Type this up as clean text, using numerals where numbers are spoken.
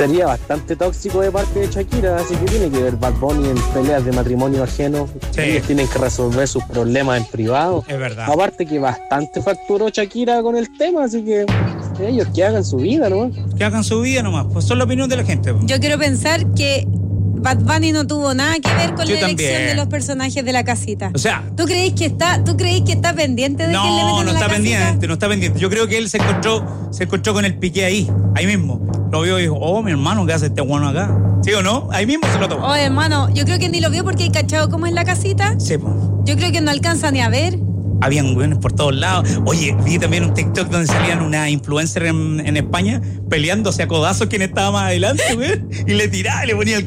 Sería bastante tóxico de parte de Shakira, así que tiene que ver Bad Bunny en peleas de matrimonio ajeno. Sí. Ellos tienen que resolver sus problemas en privado. Es verdad. Aparte que bastante facturó Shakira con el tema, así que ellos que hagan su vida, ¿no? Que hagan su vida nomás, pues son la opinión de la gente. Yo quiero pensar que Bad Bunny no tuvo nada que ver con Yo la elección también. de los personajes de la casita. O sea, ¿Tú crees que está pendiente de que le metan no en la está casita? pendiente, no está pendiente. Yo creo que él se encontró con el Piqué ahí mismo. Lo vio y dijo, oh, mi hermano, ¿qué hace este guano acá? ¿Sí o no? Ahí mismo se lo tomó. Oh, hermano, yo creo que ni lo vio porque hay cachado cómo es la casita. Sí, pues. Yo creo que no alcanza ni a ver. Habían güeyes por todos lados. Oye, vi también un TikTok donde salían una influencer en España peleándose a codazos quien estaba más adelante, güey. Y le tiraba, le ponía el